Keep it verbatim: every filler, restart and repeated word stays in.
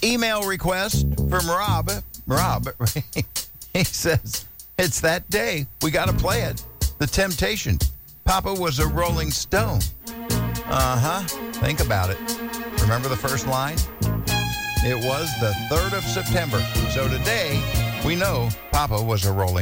email request from Rob. Rob, he says, it's that day. We got to play it. The Temptation. Papa was a Rolling Stone. Uh-huh. Think about it. Remember the first line? It was the third of September. So today, we know Papa was a Rolling